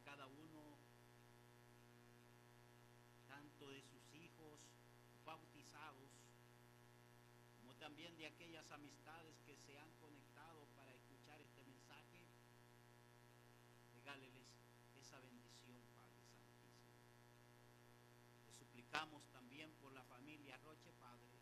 cada uno, tanto de sus hijos bautizados, como también de aquellas amistades que se han conectado para escuchar este mensaje. Regáleles esa bendición, Padre Santísimo. Te suplicamos también por la familia Roche, Padre.